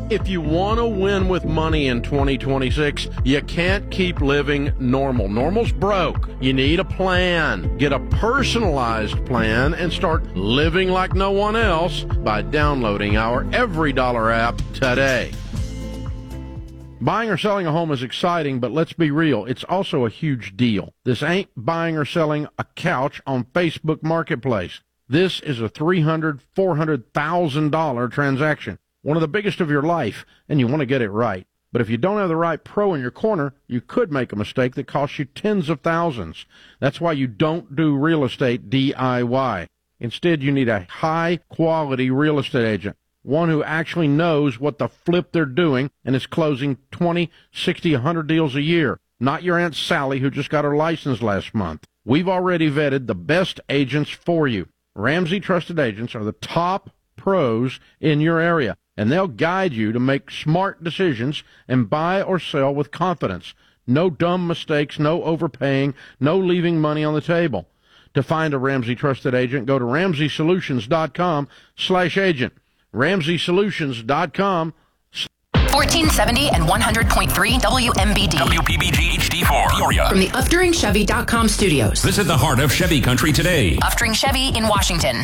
If you want to win with money in 2026, you can't keep living normal. Normal's broke. You need a plan. Get a personalized plan and start living like no one else by downloading our Every Dollar app today. Buying or selling a home is exciting, but let's be real, it's also a huge deal. This ain't buying or selling a couch on Facebook Marketplace. This is a $300,000, $400,000 transaction. One of the biggest of your life, and you want to get it right. But if you don't have the right pro in your corner, you could make a mistake that costs you tens of thousands. That's why you don't do real estate DIY. Instead, you need a high-quality real estate agent, one who actually knows what the flip they're doing and is closing 20, 60, 100 deals a year, not your Aunt Sally who just got her license last month. We've already vetted the best agents for you. Ramsey Trusted Agents are the top pros in your area, and they'll guide you to make smart decisions and buy or sell with confidence. No dumb mistakes, no overpaying, no leaving money on the table. To find a Ramsey Trusted Agent, go to RamseySolutions.com/agent. RamseySolutions.com. 1470 and 100.3 WMBD. WPBG HD4, Peoria. From the UfteringChevy.com studios. This is the heart of Chevy country today. Uftering Chevy in Washington.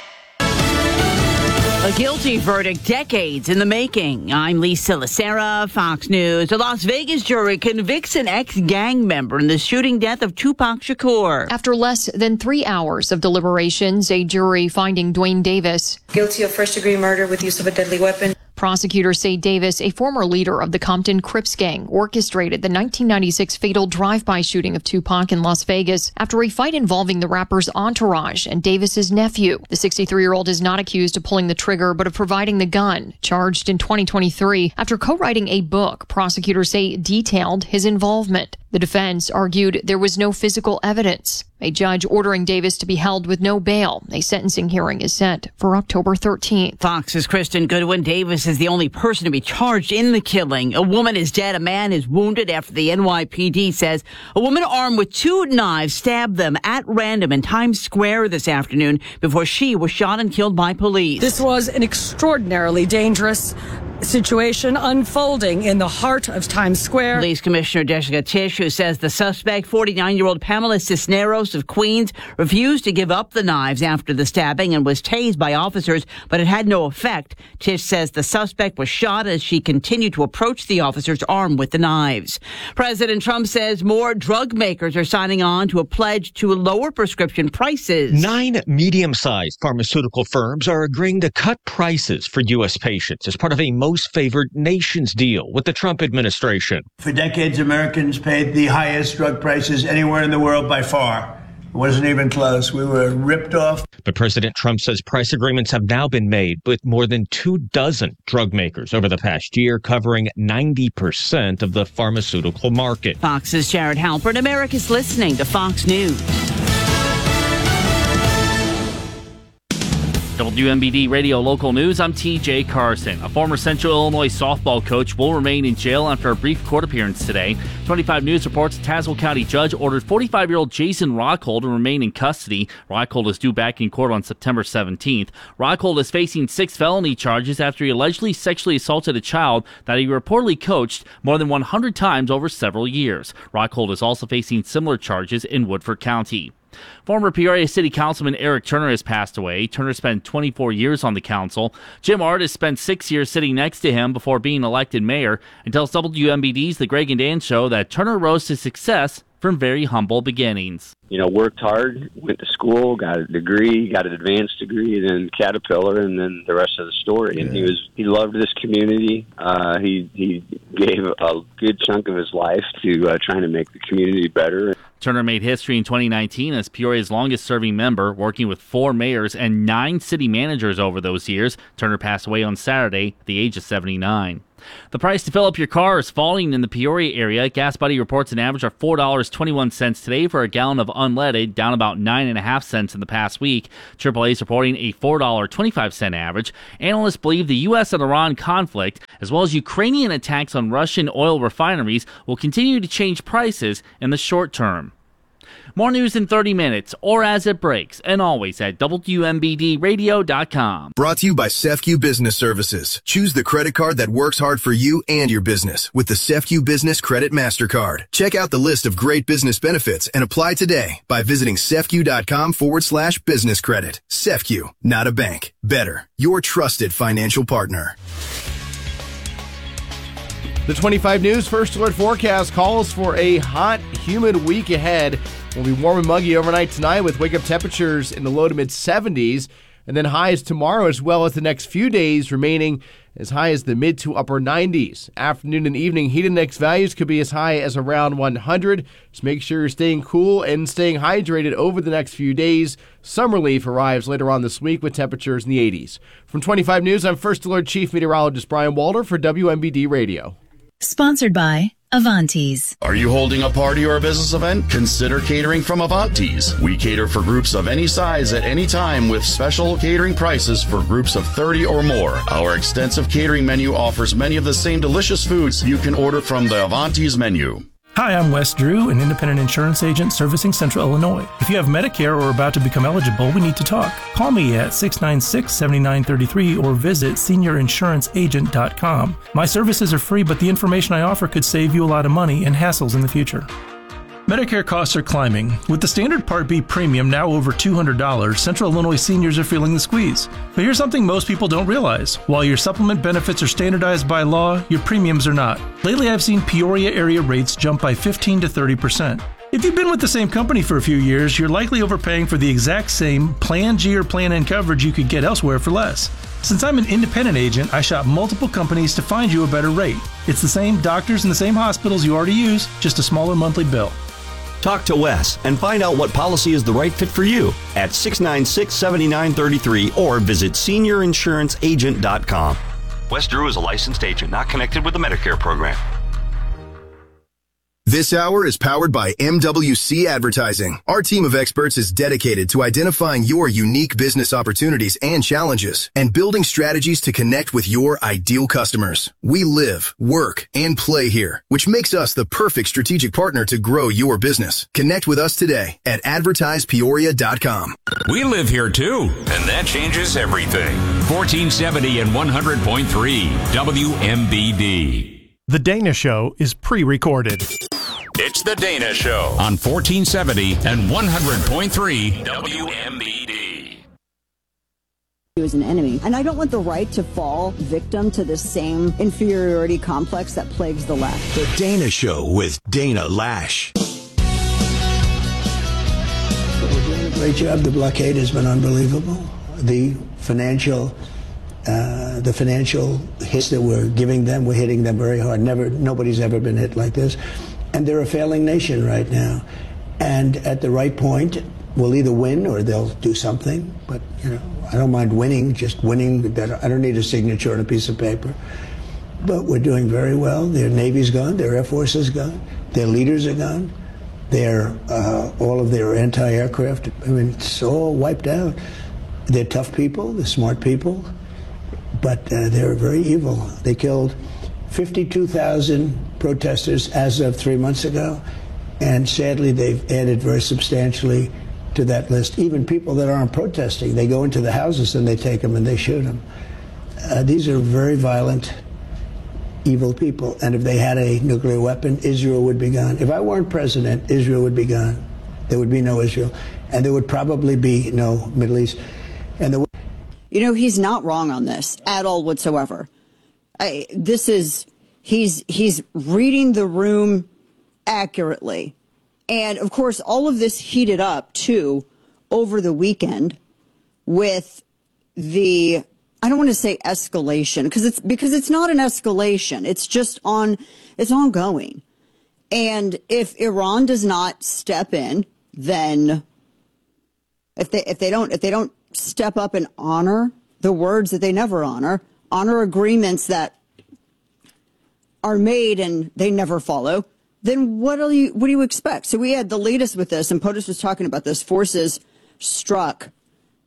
A guilty verdict decades in the making. I'm Lisa Lacera, Fox News. A Las Vegas jury convicts an ex-gang member in the shooting death of Tupac Shakur. After less than 3 hours of deliberations, a jury finding Dwayne Davis guilty of first-degree murder with use of a deadly weapon. Prosecutors say Davis, a former leader of the Compton Crips gang, orchestrated the 1996 fatal drive-by shooting of Tupac in Las Vegas after a fight involving the rapper's entourage and Davis's nephew. The 63-year-old is not accused of pulling the trigger, but of providing the gun. Charged in 2023 after co-writing a book, prosecutors say detailed his involvement. The defense argued there was no physical evidence. A judge ordering Davis to be held with no bail. A sentencing hearing is set for October 13th. Fox's Kristen Goodwin. Davis is the only person to be charged in the killing. A woman is dead. A man is wounded after the NYPD says a woman armed with 2 knives stabbed them at random in Times Square this afternoon before she was shot and killed by police. This was an extraordinarily dangerous situation unfolding in the heart of Times Square. Police Commissioner Jessica Tisch, who says the suspect, 49-year-old Pamela Cisneros of Queens, refused to give up the knives after the stabbing and was tased by officers, but it had no effect. Tisch says the suspect was shot as she continued to approach the officers armed with the knives. President Trump says more drug makers are signing on to a pledge to lower prescription prices. 9 medium-sized pharmaceutical firms are agreeing to cut prices for U.S. patients as part of a most favored nations deal with the Trump administration. For decades, Americans paid the highest drug prices anywhere in the world by far. It wasn't even close. We were ripped off. But President Trump says price agreements have now been made with more than 24 drug makers over the past year, covering 90% of the pharmaceutical market. Fox's Jared Halpern. America's listening to Fox News. WMBD Radio Local News, I'm TJ Carson. A former Central Illinois softball coach will remain in jail after a brief court appearance today. 25 News reports a Tazewell County judge ordered 45-year-old Jason Rockhold to remain in custody. Rockhold is due back in court on September 17th. Rockhold is facing 6 felony charges after he allegedly sexually assaulted a child that he reportedly coached more than 100 times over several years. Rockhold is also facing similar charges in Woodford County. Former Peoria City Councilman Eric Turner has passed away. Turner spent 24 years on the council. Jim Artis spent 6 years sitting next to him before being elected mayor, and tells WMBD's The Greg and Dan Show that Turner rose to success from very humble beginnings. You know, worked hard, went to school, got a degree, got an advanced degree, and then Caterpillar, and then the rest of the story. And he loved this community. He gave a good chunk of his life to trying to make the community better. Turner made history in 2019 as Peoria's longest-serving member, working with 4 mayors and 9 city managers over those years. Turner passed away on Saturday at the age of 79. The price to fill up your car is falling in the Peoria area. Gas Buddy reports an average of $4.21 today for a gallon of unleaded, down about 9.5 cents in the past week. AAA is reporting a $4.25 average. Analysts believe the U.S. and Iran conflict, as well as Ukrainian attacks on Russian oil refineries, will continue to change prices in the short term. More news in 30 minutes or as it breaks, and always at WMBDradio.com. Brought to you by CEFCU Business Services. Choose the credit card that works hard for you and your business with the CEFCU Business Credit MasterCard. Check out the list of great business benefits and apply today by visiting CEFCU.com/business credit. CEFCU, not a bank. Better, your trusted financial partner. The 25 News First Alert forecast calls for a hot, humid week ahead. We'll be warm and muggy overnight tonight with wake-up temperatures in the low to mid-70s, and then highs tomorrow as well as the next few days remaining as high as the mid to upper 90s. Afternoon and evening heat index values could be as high as around 100. Just make sure you're staying cool and staying hydrated over the next few days. Some relief arrives later on this week with temperatures in the 80s. From 25 News, I'm First Alert Chief Meteorologist Brian Walter for WMBD Radio. Sponsored by Avantes. Are you holding a party or a business event? Consider catering from Avantes. We cater for groups of any size at any time with special catering prices for groups of 30 or more. Our extensive catering menu offers many of the same delicious foods you can order from the Avantes menu. Hi, I'm Wes Drew, an independent insurance agent servicing Central Illinois. If you have Medicare or are about to become eligible, we need to talk. Call me at 696-7933 or visit seniorinsuranceagent.com. My services are free, but the information I offer could save you a lot of money and hassles in the future. Medicare costs are climbing. With the standard Part B premium now over $200, Central Illinois seniors are feeling the squeeze. But here's something most people don't realize. While your supplement benefits are standardized by law, your premiums are not. Lately, I've seen Peoria area rates jump by 15 to 30%. If you've been with the same company for a few years, you're likely overpaying for the exact same Plan G or Plan N coverage you could get elsewhere for less. Since I'm an independent agent, I shop multiple companies to find you a better rate. It's the same doctors and the same hospitals you already use, just a smaller monthly bill. Talk to Wes and find out what policy is the right fit for you at 696-7933 or visit seniorinsuranceagent.com. Wes Drew is a licensed agent not connected with the Medicare program. This hour is powered by MWC Advertising. Our team of experts is dedicated to identifying your unique business opportunities and challenges and building strategies to connect with your ideal customers. We live, work, and play here, which makes us the perfect strategic partner to grow your business. Connect with us today at advertisepeoria.com. We live here too, and that changes everything. 1470 and 100.3 WMBD. The Dana Show is pre-recorded. It's The Dana Show on 1470 and 100.3 WMBD. He was an enemy, and I don't want the right to fall victim to the same inferiority complex that plagues the left. The Dana Show with Dana Lash. We're doing a great job. The blockade has been unbelievable. The financial hits that we're giving them, we're hitting them very hard. Nobody's ever been hit like this. And they're a failing nation right now. And at the right point, we'll either win or they'll do something. But, I don't mind winning, just winning. I don't need a signature on a piece of paper. But we're doing very well. Their Navy's gone. Their Air Force is gone. Their leaders are gone. All of their anti-aircraft, it's all wiped out. They're tough people. They're smart people. But they're very evil. They killed 52,000 protesters as of 3 months ago, and sadly they've added very substantially to that list. Even people that aren't protesting, they go into the houses and they take them and they shoot them. These are very violent, evil people, and if they had a nuclear weapon, Israel would be gone. If I weren't president, Israel would be gone. There would be no Israel, and there would probably be no Middle East. And he's not wrong on this at all whatsoever. He's reading the room accurately. And of course, all of this heated up too over the weekend with I don't want to say escalation because it's not an escalation. It's just it's ongoing. And if Iran does not step in, then if they don't step up and honor the words that they never honor agreements that are made and they never follow, then what do you expect? So we had the latest with this, and POTUS was talking about this. Forces struck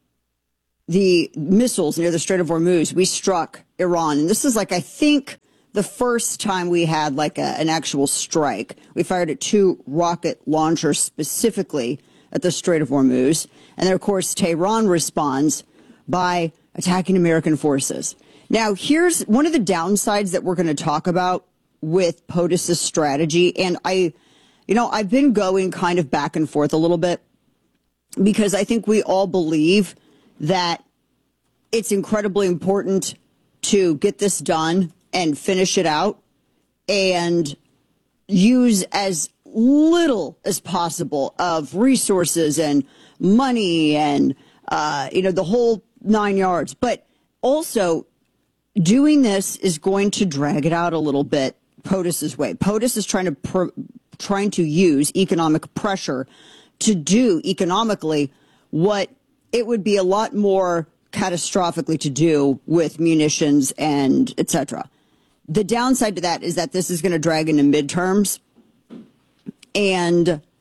the missiles near the Strait of Hormuz. We struck Iran. And this is I think, the first time we had like an actual strike. We fired at 2 rocket launchers specifically at the Strait of Hormuz. And then, of course, Tehran responds by attacking American forces. Now, here's one of the downsides that we're going to talk about with POTUS's strategy. And I've been going kind of back and forth a little bit because I think we all believe that it's incredibly important to get this done and finish it out and use as little as possible of resources and money and, the whole 9 yards. But also, doing this is going to drag it out a little bit POTUS's way. POTUS is trying to use economic pressure to do economically what it would be a lot more catastrophically to do with munitions and et cetera. The downside to that is that this is going to drag into midterms. And,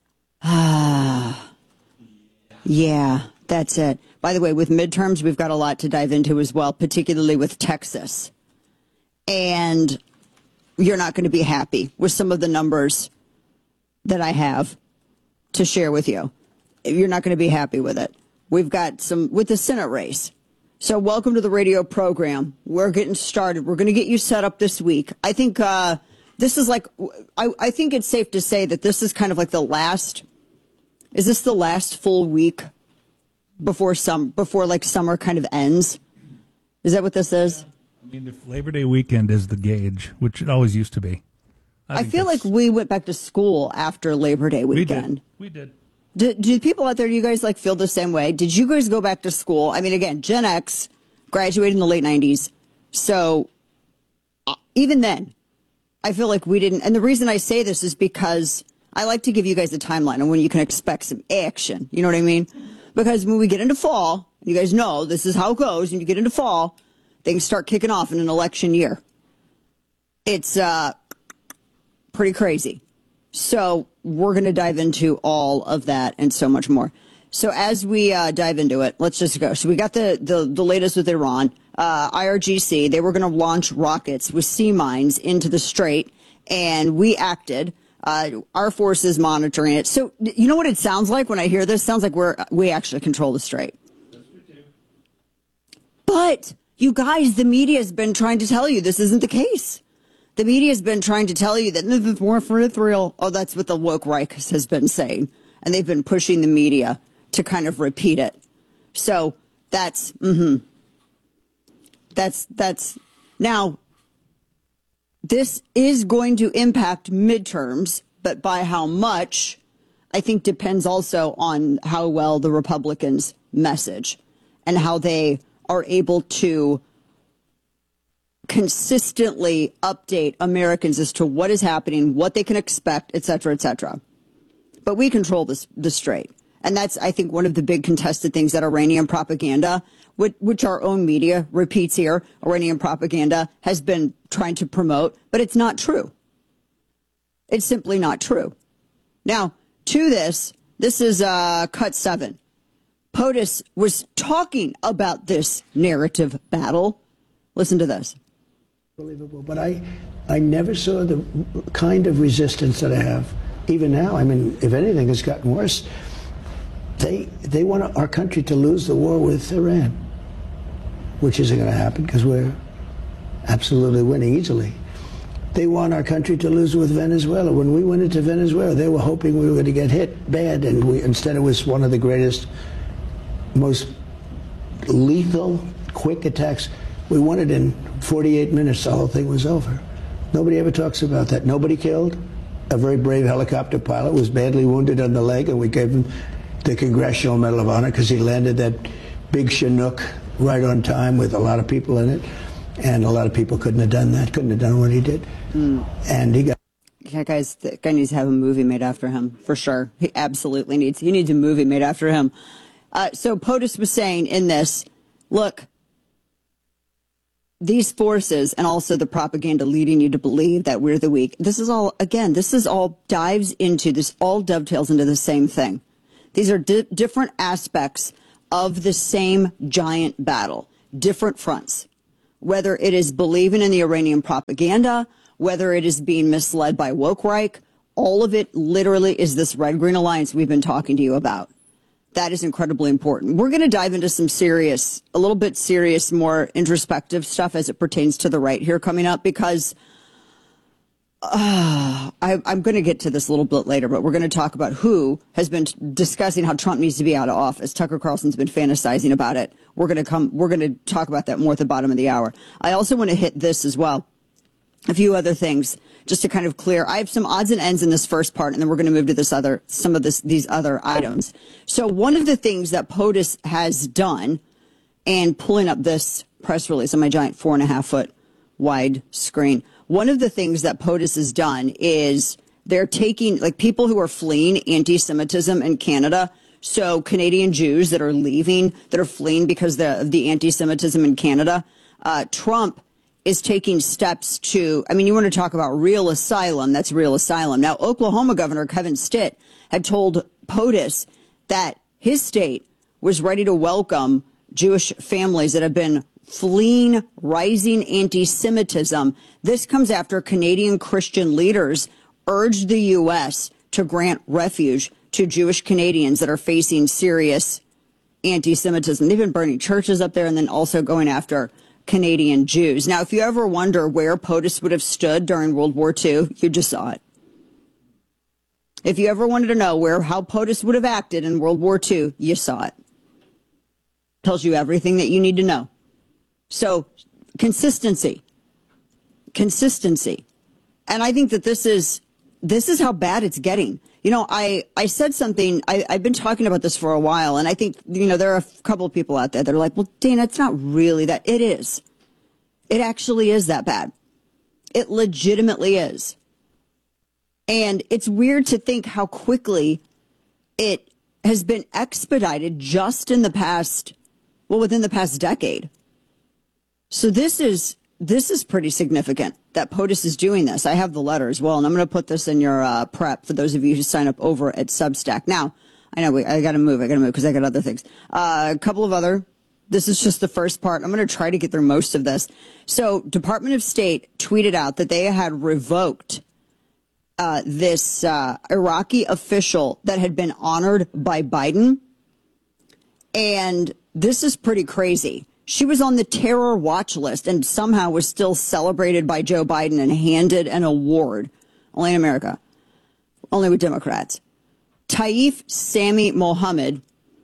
yeah, that's it. By the way, with midterms, we've got a lot to dive into as well, particularly with Texas. And you're not going to be happy with some of the numbers that I have to share with you. You're not going to be happy with it. We've got some with the Senate race. So welcome to the radio program. We're getting started. We're going to get you set up this week. I think this is like, I think it's safe to say that this is kind of like the last full week before summer kind of ends? Is that what this is? I mean, if Labor Day weekend is the gauge, which it always used to be. I feel like we went back to school after Labor Day weekend. We did. Do people out there, do you guys feel the same way? Did you guys go back to school? I mean, again, Gen X graduated in the late 90s. So even then, I feel like we didn't. And the reason I say this is because I like to give you guys a timeline on when you can expect some action. You know what I mean? Because when we get into fall, you guys know this is how it goes. When you get into fall, things start kicking off in an election year. It's pretty crazy. So we're going to dive into all of that and so much more. So as we dive into it, let's just go. So we got the latest with Iran. IRGC, they were going to launch rockets with sea mines into the Strait, and we acted. Our forces monitoring it. So you know what it sounds like when I hear this? It sounds like we actually control the Strait. Yes, we do. But you guys, the media has been trying to tell you this isn't the case. The media has been trying to tell you that this is more for Israel. Oh, that's what the woke right has been saying. And they've been pushing the media to kind of repeat it. So that's now, this is going to impact midterms, but by how much, I think depends also on how well the Republicans message and how they are able to consistently update Americans as to what is happening, what they can expect, et cetera, et cetera. But we control the Strait. And that's, I think, one of the big contested things that Iranian propaganda, which our own media repeats here, Iranian propaganda has been trying to promote, but it's not true. It's simply not true. Now, to this is cut 7. POTUS was talking about this narrative battle. Listen to this. Unbelievable, but I never saw the kind of resistance that I have. Even now, I mean, if anything, it's gotten worse. They want our country to lose the war with Iran, which isn't going to happen because we're absolutely winning easily. They want our country to lose with Venezuela. When we went into Venezuela, they were hoping we were going to get hit bad, and instead it was one of the greatest, most lethal, quick attacks. We won it in 48 minutes. The whole thing was over. Nobody ever talks about that. Nobody killed. A very brave helicopter pilot was badly wounded on the leg, and we gave him the Congressional Medal of Honor because he landed that big Chinook right on time with a lot of people in it. And a lot of people couldn't have done that, couldn't have done what he did. And he got... That guy needs to have a movie made after him, for sure. He absolutely needs. He needs a movie made after him. So POTUS was saying in this, look, these forces and also the propaganda leading you to believe that we're the weak. This is all, again, this all dovetails into the same thing. These are different aspects of the same giant battle, different fronts. whether it is believing in the Iranian propaganda, whether it is being misled by woke-reich, all of it literally is this red-green alliance we've been talking to you about. That is incredibly important. We're going to dive into some serious, a little bit serious, more introspective stuff as it pertains to the right here coming up, because I'm going to get to this a little bit later, but we're going to talk about who has been discussing how Trump needs to be out of office. Tucker Carlson's been fantasizing about it. We're going to talk about that more at the bottom of the hour. I also want to hit this as well. A few other things just to kind of clear. I have some odds and ends in this first part, and then we're going to move to these other items. So one of the things that POTUS has done, and pulling up this press release on my giant 4.5 foot wide screen, one of the things that POTUS has done is they're taking, like, people who are fleeing anti-Semitism in Canada. So Canadian Jews that are leaving, that are fleeing because of the anti-Semitism in Canada. Trump is taking steps to, I mean, you want to talk about real asylum, that's real asylum. Now, Oklahoma Governor Kevin Stitt had told POTUS that his state was ready to welcome Jewish families that have been fleeing rising anti-Semitism. This comes after Canadian Christian leaders urged the U.S. to grant refuge to Jewish Canadians that are facing serious anti-Semitism. They've been burning churches up there and then also going after Canadian Jews. Now, if you ever wonder where POTUS would have stood during World War II, you just saw it. If you ever wanted to know how POTUS would have acted in World War II, you saw it. Tells you everything that you need to know. So, consistency. And I think that this is how bad it's getting. You know, I said something, I've been talking about this for a while, and I think, you know, there are a couple of people out there that are like, well, Dana, it's not really that. It is. It actually is that bad. It legitimately is. And it's weird to think how quickly it has been expedited just in the past, within the past decade. So this is pretty significant that POTUS is doing this. I have the letter as well, and I'm going to put this in your prep for those of you who sign up over at Substack. Now, I know I got to move because I got other things. A couple of other. This is just the first part. I'm going to try to get through most of this. So, Department of State tweeted out that they had revoked this Iraqi official that had been honored by Biden, and this is pretty crazy. She was on the terror watch list and somehow was still celebrated by Joe Biden and handed an award. Only in America. Only with Democrats. Taif Sami Mohammed,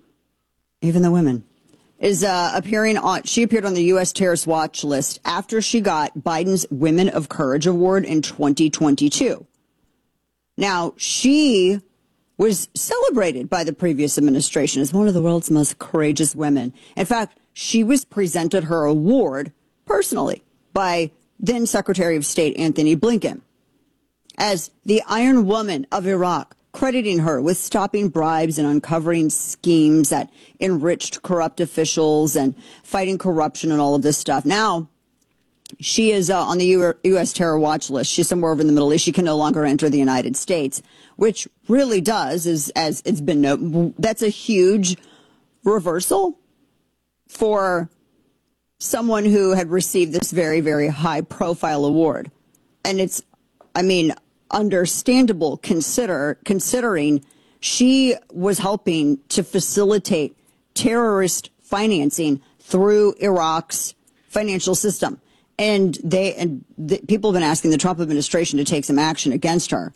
even the women, is she appeared on the U.S. terrorist watch list after she got Biden's Women of Courage Award in 2022. Now, she was celebrated by the previous administration as one of the world's most courageous women. In fact, she was presented her award personally by then Secretary of State Anthony Blinken as the Iron Woman of Iraq, crediting her with stopping bribes and uncovering schemes that enriched corrupt officials and fighting corruption and all of this stuff. Now, she is on the U.S. terror watch list. She's somewhere over in the Middle East. She can no longer enter the United States, which really does, as it's been noted, that's a huge reversal for someone who had received this very, very high profile award. And it's, I mean, understandable considering she was helping to facilitate terrorist financing through Iraq's financial system. And people have been asking the Trump administration to take some action against her.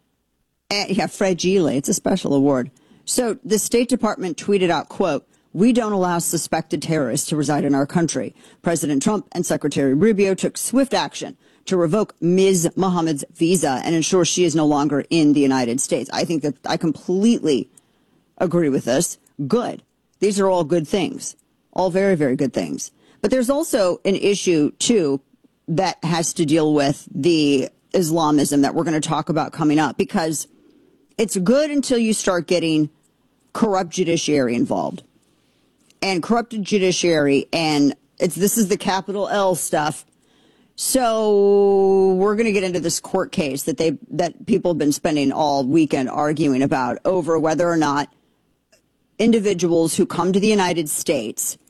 And yeah, fragile. It's a special award. So the State Department tweeted out, quote, "We don't allow suspected terrorists to reside in our country." President Trump and Secretary Rubio took swift action to revoke Ms. Mohammed's visa and ensure she is no longer in the United States. I think that I completely agree with this. Good. These are all good things. All very, very good things. But there's also an issue, too, that has to deal with the Islamism that we're going to talk about coming up, because it's good until you start getting corrupt judiciary involved. And corrupted judiciary, and this is the capital L stuff. So we're going to get into this court case that people have been spending all weekend arguing about over whether or not individuals who come to the United States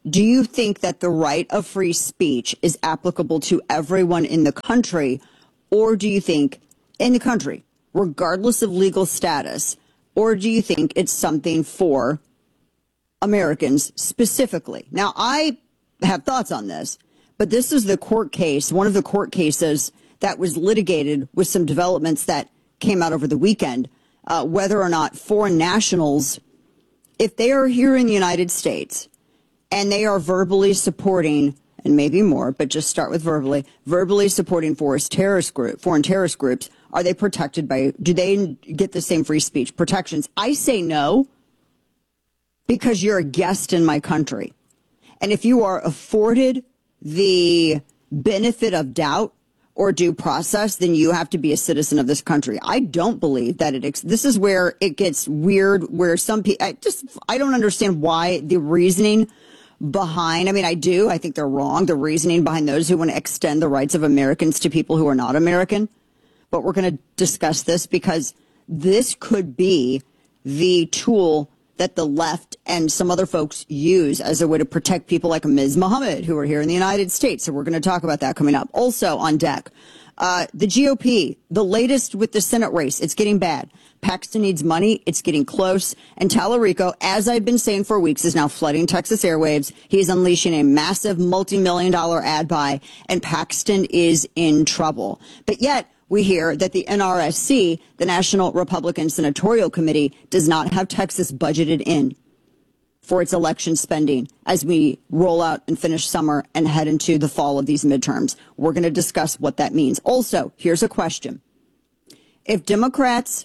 do you think that the right of free speech is applicable to everyone in the country, or do you think in the country, regardless of legal status, or do you think it's something for Americans specifically? Now, I have thoughts on this, but this is the court case, one of the court cases that was litigated with some developments that came out over the weekend, whether or not foreign nationals, if they are here in the United States and they are verbally supporting, and maybe more, but just start with verbally supporting foreign terrorist groups, are they protected by, do they get the same free speech protections? I say no, because you're a guest in my country. And if you are afforded the benefit of doubt or due process, then you have to be a citizen of this country. I don't believe that this is where it gets weird, where some people, I don't understand why the reasoning behind, I do, I think they're wrong, the reasoning behind those who want to extend the rights of Americans to people who are not American. But we're going to discuss this because this could be the tool that the left and some other folks use as a way to protect people like Ms. Muhammad, who are here in the United States. So we're going to talk about that coming up. Also on deck, the GOP, the latest with the Senate race, it's getting bad. Paxton needs money. It's getting close. And Tallarico, as I've been saying for weeks, is now flooding Texas airwaves. He's unleashing a massive multi-million-dollar ad buy, and Paxton is in trouble. But yet, we hear that the NRSC, the National Republican Senatorial Committee, does not have Texas budgeted in for its election spending as we roll out and finish summer and head into the fall of these midterms. We're going to discuss what that means. Also, here's a question. If Democrats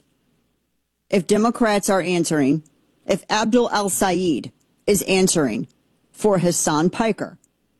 are answering, if Abdul El-Sayed is answering for Hassan Piker,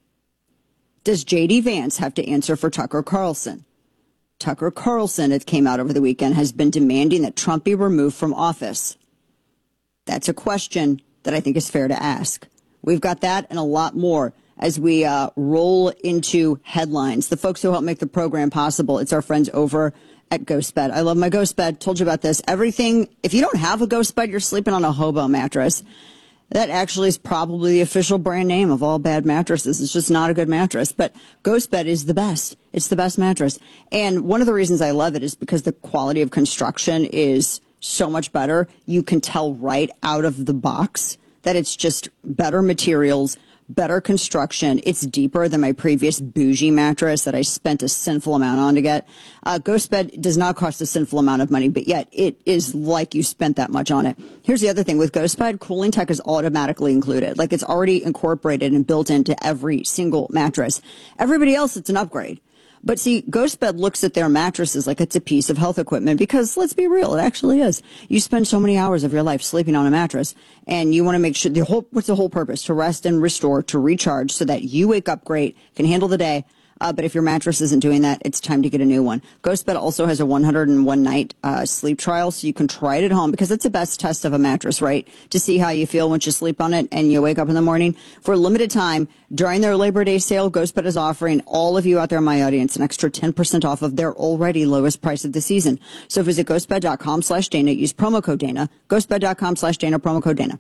does J.D. Vance have to answer for Tucker Carlson? Tucker Carlson, it came out over the weekend, has been demanding that Trump be removed from office. That's a question that I think is fair to ask. We've got that and a lot more as we roll into headlines. The folks who help make the program possible, it's our friends over at GhostBed. I love my GhostBed. Told you about this. Everything, if you don't have a GhostBed, you're sleeping on a hobo mattress. That actually is probably the official brand name of all bad mattresses. It's just not a good mattress. But GhostBed is the best. It's the best mattress. And one of the reasons I love it is because the quality of construction is so much better. You can tell right out of the box that it's just better materials, better construction. It's deeper than my previous bougie mattress that I spent a sinful amount on to get. GhostBed does not cost a sinful amount of money, but yet it is like you spent that much on it. Here's the other thing. With GhostBed, cooling tech is automatically included. Like it's already incorporated and built into every single mattress. Everybody else, it's an upgrade. But see, GhostBed looks at their mattresses like it's a piece of health equipment because, let's be real, it actually is. You spend so many hours of your life sleeping on a mattress, and you want to make sure, what's the whole purpose? To rest and restore, to recharge so that you wake up great, can handle the day. But if your mattress isn't doing that, it's time to get a new one. GhostBed also has a 101 night sleep trial, so you can try it at home because it's the best test of a mattress, right? To see how you feel once you sleep on it and you wake up in the morning. For a limited time, during their Labor Day sale, GhostBed is offering all of you out there in my audience an extra 10% off of their already lowest price of the season. So visit ghostbed.com/Dana. Use promo code Dana. Ghostbed.com/Dana, promo code Dana.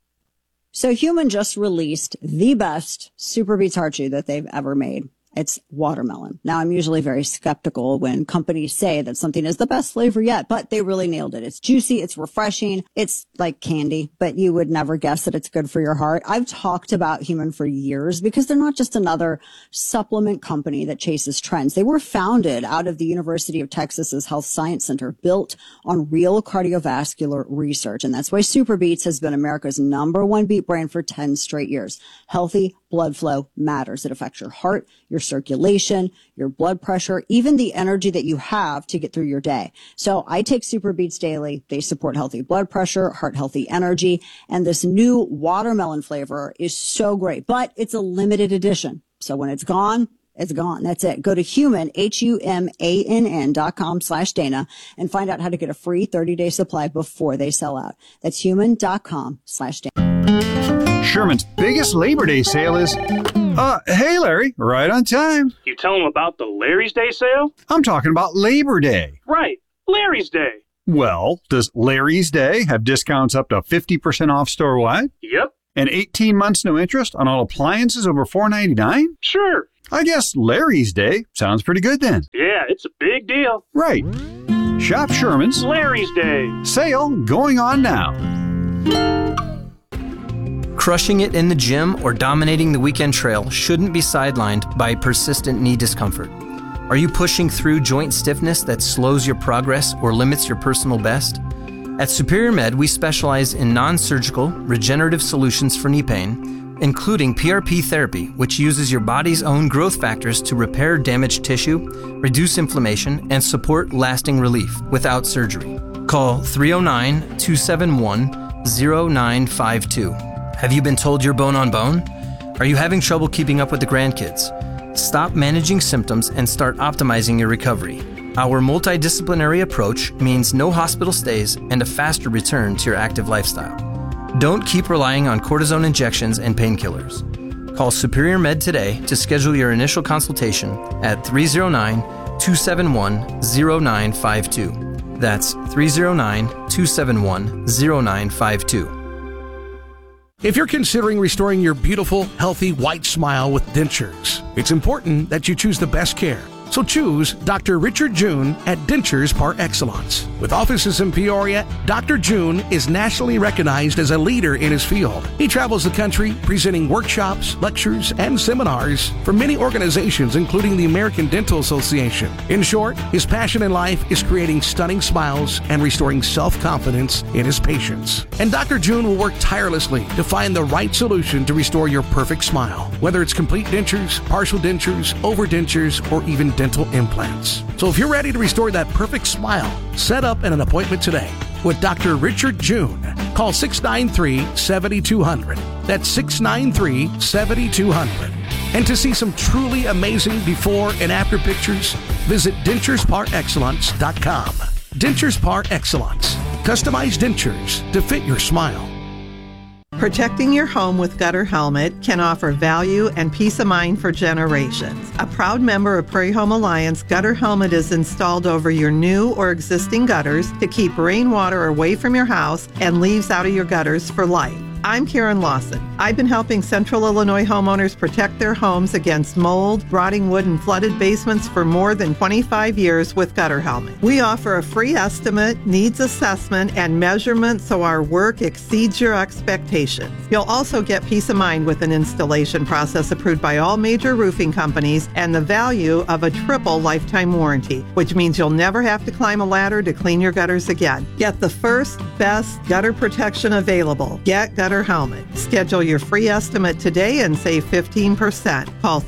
So Human just released the best Super Beats Heart Chew that they've ever made. It's watermelon. Now, I'm usually very skeptical when companies say that something is the best flavor yet, but they really nailed it. It's juicy. It's refreshing. It's like candy, but you would never guess that it's good for your heart. I've talked about Human for years because they're not just another supplement company that chases trends. They were founded out of the University of Texas's Health Science Center, built on real cardiovascular research. And that's why Super Beats has been America's #1 beat brand for 10 straight years. Healthy blood flow matters. It affects your heart, your circulation, your blood pressure, even the energy that you have to get through your day. So I take Super Beats daily. They support healthy blood pressure, heart healthy energy, and this new watermelon flavor is so great, but it's a limited edition. So when it's gone, it's gone. That's it. Go to Human, HUMANN.com/Dana and find out how to get a free 30-day supply before they sell out. That's human.com/Dana. Sherman's biggest Labor Day sale is, hey Larry, right on time. You tell them about the Larry's Day sale? I'm talking about Labor Day. Right, Larry's Day. Well, does Larry's Day have discounts up to 50% off store-wide? Yep. And 18 months no interest on all appliances over $499? Sure. I guess Larry's Day sounds pretty good then. Yeah, it's a big deal. Right. Shop Sherman's Larry's Day. Sale going on now. Crushing it in the gym or dominating the weekend trail shouldn't be sidelined by persistent knee discomfort. Are you pushing through joint stiffness that slows your progress or limits your personal best? At Superior Med, we specialize in non-surgical, regenerative solutions for knee pain, including PRP therapy, which uses your body's own growth factors to repair damaged tissue, reduce inflammation, and support lasting relief without surgery. Call 309-271-0952. Have you been told you're bone on bone? Are you having trouble keeping up with the grandkids? Stop managing symptoms and start optimizing your recovery. Our multidisciplinary approach means no hospital stays and a faster return to your active lifestyle. Don't keep relying on cortisone injections and painkillers. Call Superior Med today to schedule your initial consultation at 309-271-0952. That's 309-271-0952. If you're considering restoring your beautiful, healthy, white smile with dentures, it's important that you choose the best care. So choose Dr. Richard June at Dentures Par Excellence. With offices in Peoria, Dr. June is nationally recognized as a leader in his field. He travels the country presenting workshops, lectures, and seminars for many organizations, including the American Dental Association. In short, his passion in life is creating stunning smiles and restoring self-confidence in his patients. And Dr. June will work tirelessly to find the right solution to restore your perfect smile, whether it's complete dentures, partial dentures, overdentures, or even dental implants. So if you're ready to restore that perfect smile, set up an appointment today with Dr. Richard June. Call 693-7200. That's 693-7200. And to see some truly amazing before and after pictures, visit denturesparexcellence.com. Dentures Par Excellence. Customized dentures to fit your smile. Protecting your home with Gutter Helmet can offer value and peace of mind for generations. A proud member of Prairie Home Alliance, Gutter Helmet is installed over your new or existing gutters to keep rainwater away from your house and leaves out of your gutters for life. I'm Karen Lawson. I've been helping Central Illinois homeowners protect their homes against mold, rotting wood, and flooded basements for more than 25 years with Gutter Helmet. We offer a free estimate, needs assessment, and measurement so our work exceeds your expectations. You'll also get peace of mind with an installation process approved by all major roofing companies and the value of a triple lifetime warranty, which means you'll never have to climb a ladder to clean your gutters again. Get the first, best gutter protection available. Get Gutter Helmet. Schedule your free estimate today and save 15%. Call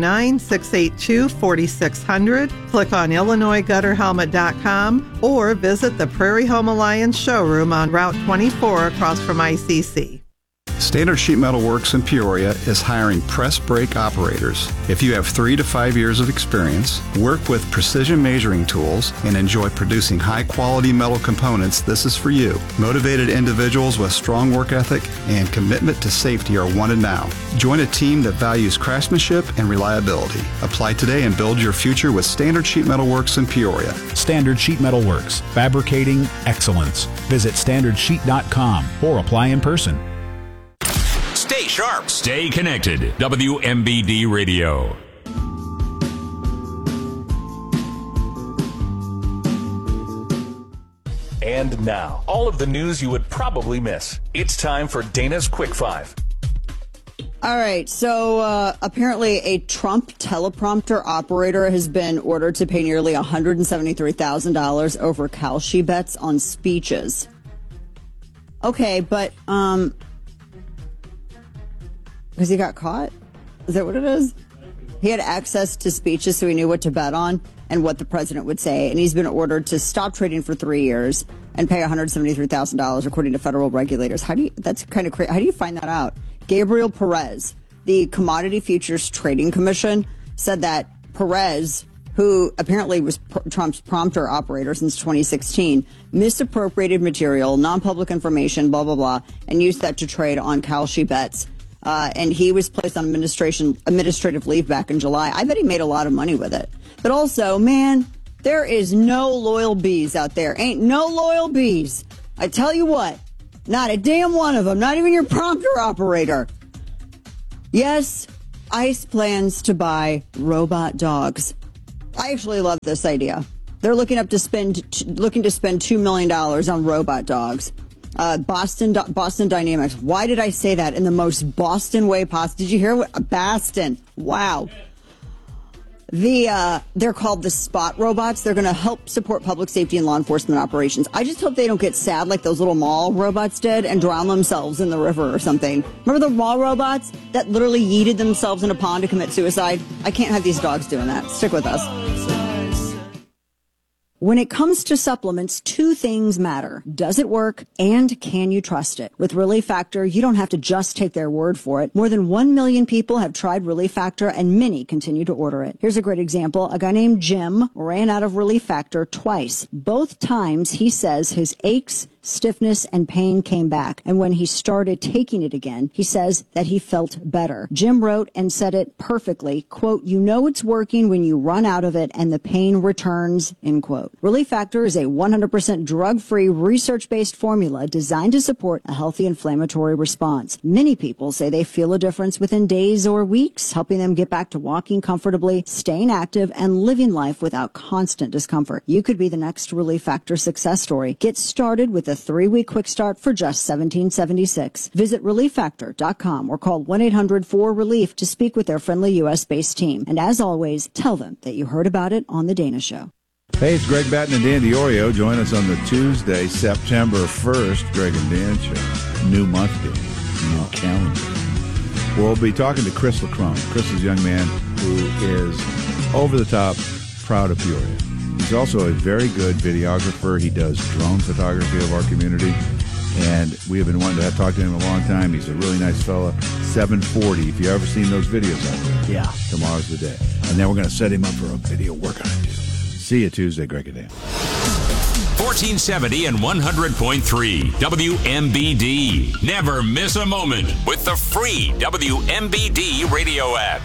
309-682-4600. Click on IllinoisGutterHelmet.com or visit the Prairie Home Alliance showroom on Route 24 across from ICC. Standard Sheet Metal Works in Peoria is hiring press brake operators. If you have 3 to 5 years of experience, work with precision measuring tools, and enjoy producing high-quality metal components, this is for you. Motivated individuals with strong work ethic and commitment to safety are wanted now. Join a team that values craftsmanship and reliability. Apply today and build your future with Standard Sheet Metal Works in Peoria. Standard Sheet Metal Works, fabricating excellence. Visit standardsheet.com or apply in person. Stay sharp. Stay connected. WMBD Radio. And now, all of the news you would probably miss. It's time for Dana's Quick Five. All right, so apparently a Trump teleprompter operator has been ordered to pay nearly $173,000 over Kalshi bets on speeches. Okay, but because he got caught? Is that what it is? He had access to speeches, so he knew what to bet on and what the president would say. And he's been ordered to stop trading for 3 years and pay $173,000, according to federal regulators. That's kind of crazy. How do you find that out? Gabriel Perez, the Commodity Futures Trading Commission, said that Perez, who apparently was Trump's prompter operator since 2016, misappropriated material, non-public information, blah, blah, blah, and used that to trade on Kalshi bets. And he was placed on administrative leave back in July. I bet he made a lot of money with it. But also, man, there is no loyal bees out there. Ain't no loyal bees. I tell you what, Not a damn one of them. Not even your prompter operator. Yes, ICE plans to buy robot dogs. I actually love this idea. They're looking to spend $2 million on robot dogs. Boston Dynamics. Why did I say that in the most Boston way possible? Did you hear what? Boston. Wow. They're called the Spot robots. They're going to help support public safety and law enforcement operations. I just hope they don't get sad like those little mall robots did and drown themselves in the river or something. Remember the mall robots that literally yeeted themselves in a pond to commit suicide? I can't have these dogs doing that. Stick with us. When it comes to supplements, two things matter. Does it work and can you trust it? With Relief Factor, you don't have to just take their word for it. More than 1 million people have tried Relief Factor and many continue to order it. Here's a great example. A guy named Jim ran out of Relief Factor twice. Both times he says his aches, stiffness, and pain came back. And when he started taking it again, he says that he felt better. Jim wrote and said it perfectly, quote, "You know it's working when you run out of it and the pain returns," end quote. Relief Factor is a 100% drug-free, research-based formula designed to support a healthy inflammatory response. Many people say they feel a difference within days or weeks, helping them get back to walking comfortably, staying active, and living life without constant discomfort. You could be the next Relief Factor success story. Get started with a 3-week quick start for just $17.76. Visit ReliefFactor.com or call 1-800-4RELIEF to speak with their friendly U.S.-based team. And as always, tell them that you heard about it on The Dana Show. Hey, it's Greg Batten and Dan DiOrio. Join us on the Tuesday, September 1st, Greg and Dan Show. New month day, new calendar. We'll be talking to Chris LaCrone. Chris is a young man who is over the top proud of Peoria. He's also a very good videographer. He does drone photography of our community, and we have been wanting to talk to him a long time. He's a really nice fella. 740, if you've ever seen those videos out there. Yeah. Tomorrow's the day. And then we're going to set him up for a video workout, too. See you Tuesday, Greg and Dan. 1470 and 100.3 WMBD. Never miss a moment with the free WMBD radio app.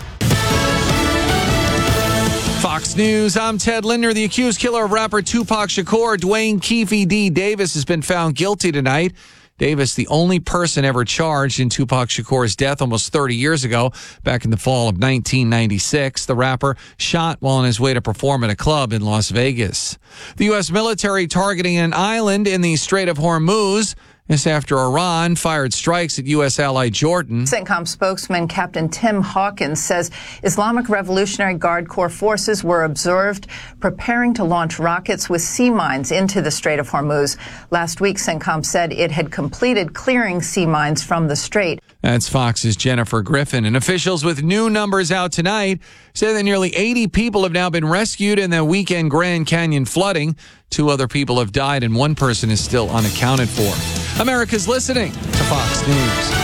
Fox News, I'm Ted Linder. The accused killer of rapper Tupac Shakur, Dwayne Keefe D. Davis, has been found guilty tonight. Davis, the only person ever charged in Tupac Shakur's death almost 30 years ago, back in the fall of 1996. The rapper shot while on his way to perform at a club in Las Vegas. The U.S. military targeting an island in the Strait of Hormuz. This after Iran fired strikes at U.S. ally Jordan. CENTCOM spokesman Captain Tim Hawkins says Islamic Revolutionary Guard Corps forces were observed preparing to launch rockets with sea mines into the Strait of Hormuz. Last week, CENTCOM said it had completed clearing sea mines from the strait. That's Fox's Jennifer Griffin. And officials with new numbers out tonight say that nearly 80 people have now been rescued in the weekend Grand Canyon flooding. 2 other people have died and 1 person is still unaccounted for. America's listening to Fox News.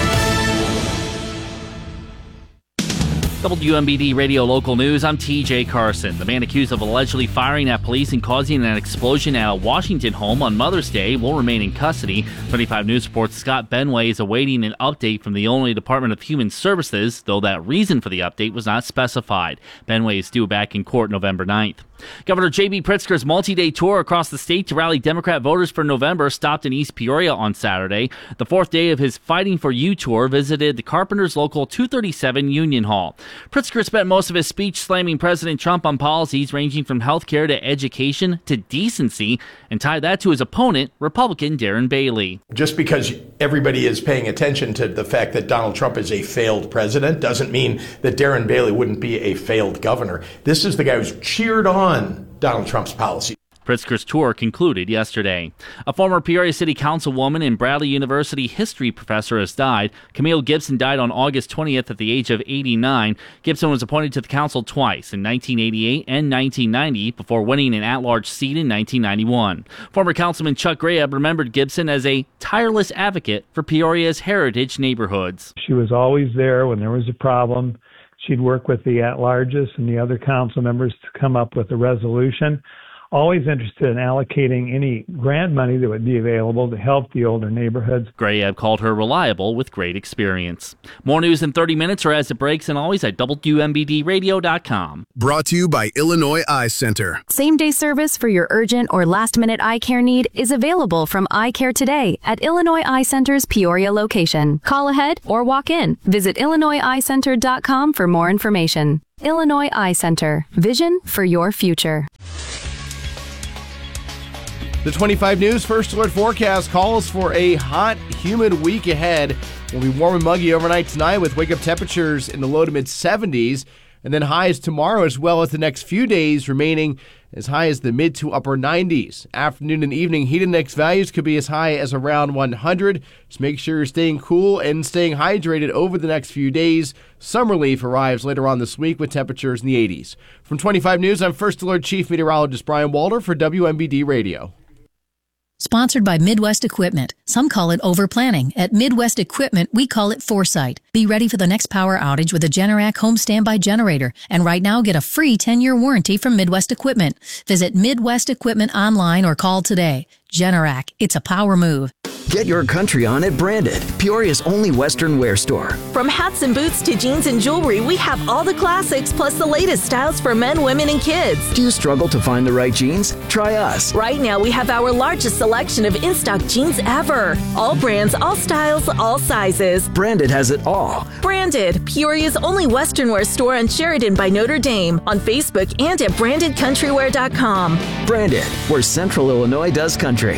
WMBD Radio Local News, I'm TJ Carson. The man accused of allegedly firing at police and causing an explosion at a Washington home on Mother's Day will remain in custody. 25 News reports Scott Benway is awaiting an update from the Illinois Department of Human Services, though that reason for the update was not specified. Benway is due back in court November 9th. Governor J.B. Pritzker's multi-day tour across the state to rally Democrat voters for November stopped in East Peoria on Saturday. The 4th day of his Fighting for You tour visited the Carpenters Local 237 Union Hall. Pritzker spent most of his speech slamming President Trump on policies ranging from health care to education to decency, and tied that to his opponent, Republican Darren Bailey. Just because everybody is paying attention to the fact that Donald Trump is a failed president doesn't mean that Darren Bailey wouldn't be a failed governor. This is the guy who's cheered on Donald Trump's policy. Pritzker's tour concluded yesterday. A former Peoria City Councilwoman and Bradley University history professor has died. Camille Gibson died on August 20th at the age of 89. Gibson was appointed to the council twice, in 1988 and 1990, before winning an at-large seat in 1991. Former Councilman Chuck Graham remembered Gibson as a tireless advocate for Peoria's heritage neighborhoods. She was always there when there was a problem. She'd work with the at-larges and the other council members to come up with a resolution. always interested in allocating any grant money that would be available to help the older neighborhoods. Grayeb called her reliable with great experience. More news in 30 minutes or as it breaks, and always at WMBDradio.com. Brought to you by Illinois Eye Center. Same-day service for your urgent or last-minute eye care need is available from Eye Care Today at Illinois Eye Center's Peoria location. Call ahead or walk in. Visit IllinoisEyeCenter.com for more information. Illinois Eye Center. Vision for your future. The 25 News First Alert forecast calls for a hot, humid week ahead. We'll be warm and muggy overnight tonight with wake-up temperatures in the low to mid-70s, and then highs tomorrow as well as the next few days remaining as high as the mid to upper 90s. Afternoon and evening heat index values could be as high as around 100. Just make sure you're staying cool and staying hydrated over the next few days. Some relief arrives later on this week with temperatures in the 80s. From 25 News, I'm First Alert Chief Meteorologist Brian Walter for WMBD Radio. Sponsored by Midwest Equipment. Some call it overplanning. At Midwest Equipment, we call it foresight. Be ready for the next power outage with a Generac home standby generator. And right now, get a free 10-year warranty from Midwest Equipment. Visit Midwest Equipment online or call today. Generac, it's a power move. Get your country on at Branded, Peoria's only Western wear store. From hats and boots to jeans and jewelry, we have all the classics plus the latest styles for men, women, and kids. Do you struggle to find the right jeans? Try us. Right now, we have our largest selection of in-stock jeans ever. All brands, all styles, all sizes. Branded has it all. Branded, Peoria's only Western wear store on Sheridan by Notre Dame, on Facebook and at brandedcountrywear.com. Branded, where Central Illinois does country.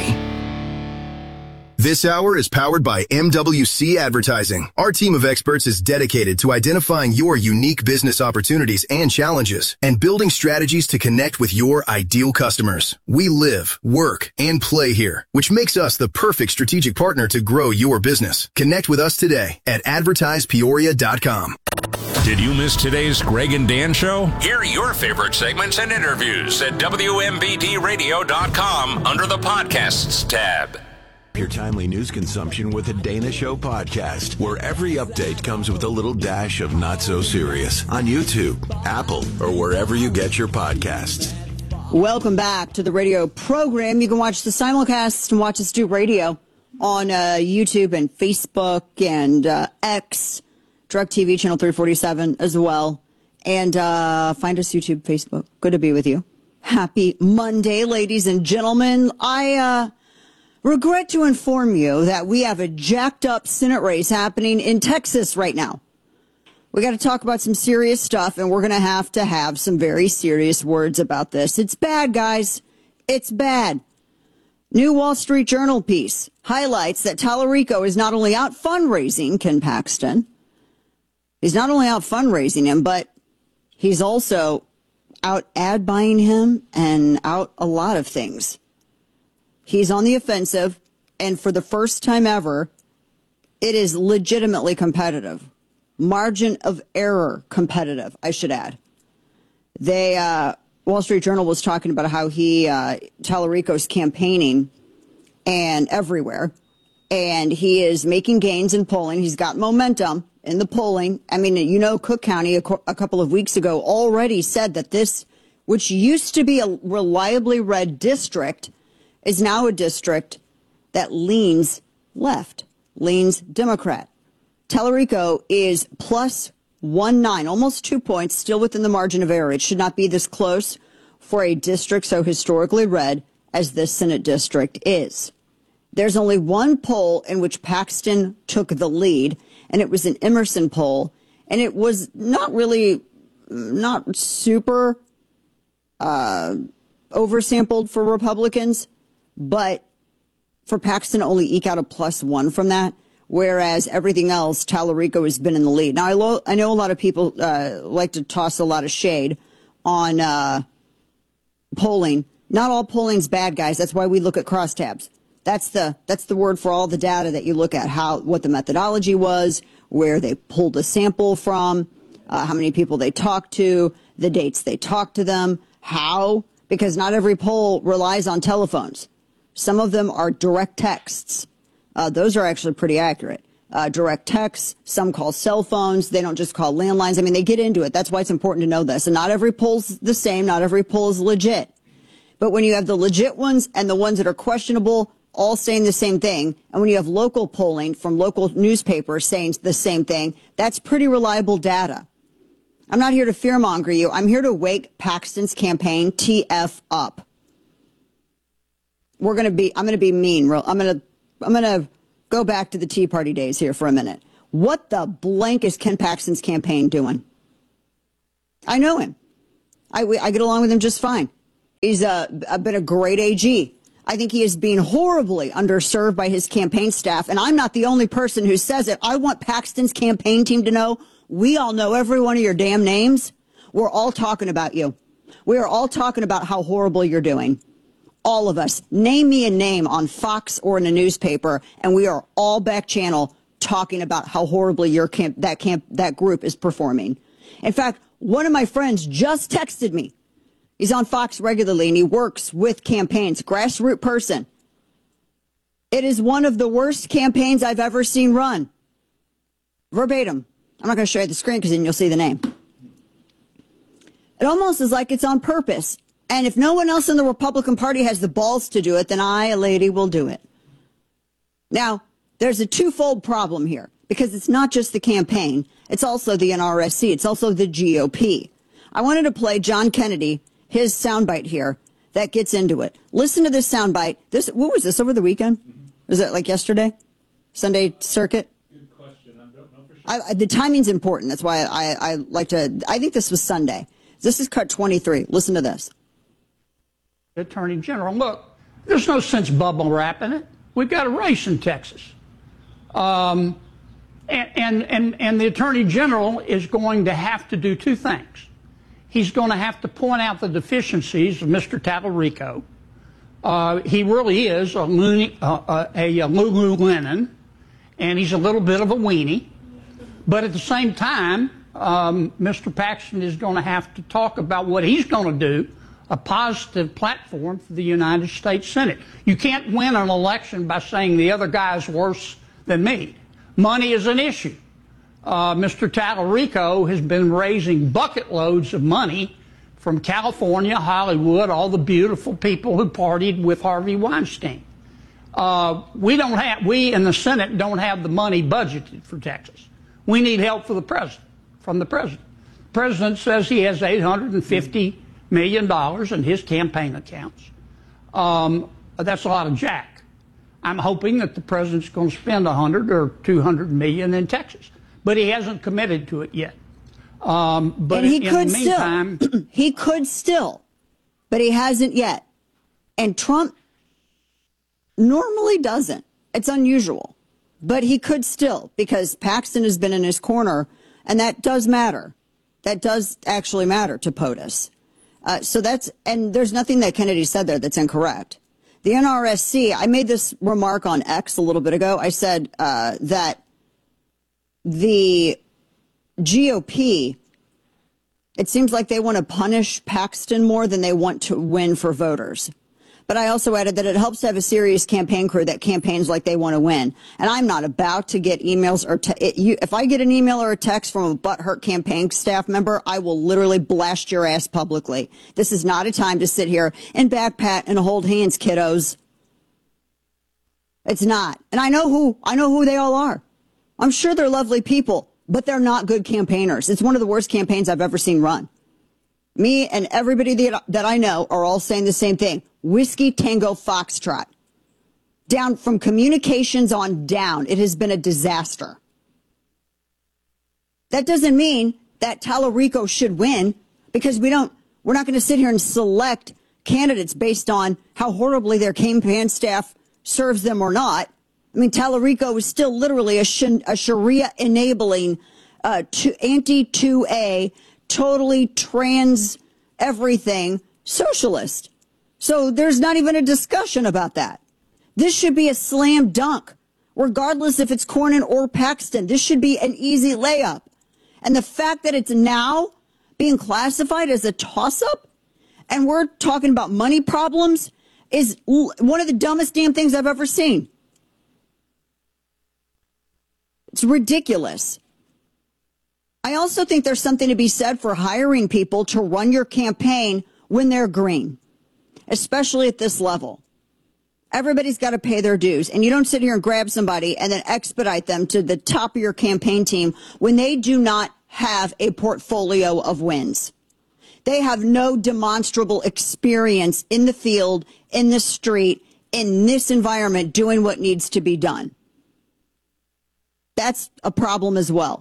This hour is powered by MWC Advertising. Our team of experts is dedicated to identifying your unique business opportunities and challenges and building strategies to connect with your ideal customers. We live, work, and play here, which makes us the perfect strategic partner to grow your business. Connect with us today at advertisepeoria.com. Did you miss today's Greg and Dan show? Hear your favorite segments and interviews at WMBDradio.com under the Podcasts tab. Your timely news consumption with the Dana Show podcast, where every update comes with a little dash of not so serious on YouTube, Apple, or wherever you get your podcasts. Welcome back to the radio program. You can watch the simulcast and watch us do radio on YouTube and Facebook and X, DirecTV channel 347 as well. And find us YouTube, Facebook. Good to be with you. Happy Monday, ladies and gentlemen. I regret to inform you that we have a jacked up Senate race happening in Texas right now. We got to talk about some serious stuff, and we're going to have some very serious words about this. It's bad, guys. It's bad. New Wall Street Journal piece highlights that Tallarico is not only out fundraising Ken Paxton, he's not only out fundraising him, but he's also out ad buying him and out a lot of things. He's on the offensive, and for the first time ever, it is legitimately competitive. Margin of error competitive, I should add. Wall Street Journal was talking about how Tallarico's campaigning and everywhere, and he is making gains in polling. He's got momentum in the polling. I mean, Cook County a couple of weeks ago already said that this, which used to be a reliably red district, is now a district that leans left, leans Democrat. Tallarico is plus 1.9, almost 2 points, still within the margin of error. It should not be this close for a district so historically red as this Senate district is. There's only one poll in which Paxton took the lead, and it was an Emerson poll, and it was not super oversampled for Republicans, but for Paxton to only eke out a +1 from that, whereas everything else, Tallarico has been in the lead. Now, I know a lot of people like to toss a lot of shade on polling. Not all polling's bad, guys. That's why we look at crosstabs. That's the word for all the data that you look at, what the methodology was, where they pulled a sample from, how many people they talked to, the dates they talked to them, how, because not every poll relies on telephones. Some of them are direct texts. Those are actually pretty accurate. Direct texts, some call cell phones. They don't just call landlines. I mean, they get into it. That's why it's important to know this. And not every poll's the same. Not every poll is legit. But when you have the legit ones and the ones that are questionable all saying the same thing, and when you have local polling from local newspapers saying the same thing, that's pretty reliable data. I'm not here to fearmonger you. I'm here to wake Paxton's campaign TF up. I'm going to be mean. I'm going to go back to the Tea Party days here for a minute. What the blank is Ken Paxton's campaign doing? I know him. I get along with him just fine. He's been a great AG. I think he is being horribly underserved by his campaign staff, and I'm not the only person who says it. I want Paxton's campaign team to know we all know every one of your damn names. We're all talking about you. We are all talking about how horrible you're doing. All of us. Name me a name on Fox or in a newspaper, and we are all back channel talking about how horribly that group is performing. In fact, one of my friends just texted me. He's on Fox regularly, and he works with campaigns, grassroots person. It is one of the worst campaigns I've ever seen run. Verbatim. I'm not going to show you the screen because then you'll see the name. It almost is like it's on purpose. And if no one else in the Republican Party has the balls to do it, then I, a lady, will do it. Now, there's a twofold problem here because it's not just the campaign. It's also the NRSC. It's also the GOP. I wanted to play John Kennedy, his soundbite here that gets into it. Listen to this soundbite. What was this, over the weekend? Was it like yesterday? Sunday circuit? Good question. I don't know for sure. The timing's important. That's why I like to. I think this was Sunday. This is cut 23. Listen to this. Attorney General, look, there's no sense bubble wrapping it. We've got a race in Texas. And the Attorney General is going to have to do two things. He's going to have to point out the deficiencies of Mr. Tallarico. He really is a Lululemon, and he's a little bit of a weenie. But at the same time, Mr. Paxton is going to have to talk about what he's going to do, a positive platform for the United States Senate. You can't win an election by saying the other guy's worse than me. Money is an issue. Mr. Tallarico has been raising bucket loads of money from California, Hollywood, all the beautiful people who partied with Harvey Weinstein. We in the Senate don't have the money budgeted for Texas. We need help from the president. The president says he has $850 million in his campaign accounts. That's a lot of jack. I'm hoping that the president's going to spend $100 or $200 million in Texas, but he hasn't committed to it yet. But and he could still. He could still, but he hasn't yet. And Trump normally doesn't. It's unusual, but he could still because Paxton has been in his corner, and that does matter. That does actually matter to POTUS. And there's nothing that Kennedy said there that's incorrect. The NRSC, I made this remark on X a little bit ago. I said that the GOP, it seems like they want to punish Paxton more than they want to win for voters. But I also added that it helps to have a serious campaign crew that campaigns like they want to win. And I'm not about to get emails or if I get an email or a text from a butthurt campaign staff member, I will literally blast your ass publicly. This is not a time to sit here and backpat and hold hands, kiddos. It's not. And I know who they all are. I'm sure they're lovely people, but they're not good campaigners. It's one of the worst campaigns I've ever seen run. Me and everybody that I know are all saying the same thing. Whiskey Tango Foxtrot. Down from communications on down, it has been a disaster. That doesn't mean that Tallarico should win because we're not going to sit here and select candidates based on how horribly their campaign staff serves them or not. I mean, Tallarico is still literally a Sharia enabling anti-2A, totally trans everything socialist. So there's not even a discussion about that. This should be a slam dunk, regardless if it's Cornyn or Paxton. This should be an easy layup. And the fact that it's now being classified as a toss-up, and we're talking about money problems, is one of the dumbest damn things I've ever seen. It's ridiculous. I also think there's something to be said for hiring people to run your campaign when they're green. especially at this level. Everybody's got to pay their dues, and you don't sit here and grab somebody and then expedite them to the top of your campaign team when they do not have a portfolio of wins. They have no demonstrable experience in the field, in the street, in this environment, doing what needs to be done. That's a problem as well.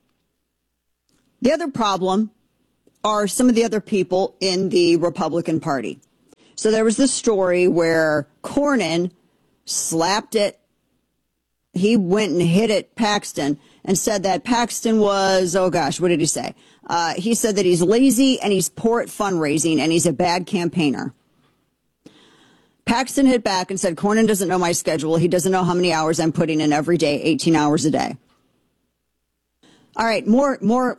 The other problem are some of the other people in the Republican Party. So there was this story where Cornyn slapped it. He went and hit at Paxton and said that Paxton was, oh gosh, what did he say? He said that he's lazy and he's poor at fundraising and he's a bad campaigner. Paxton hit back and said, Cornyn doesn't know my schedule. He doesn't know how many hours I'm putting in every day, 18 hours a day. All right, more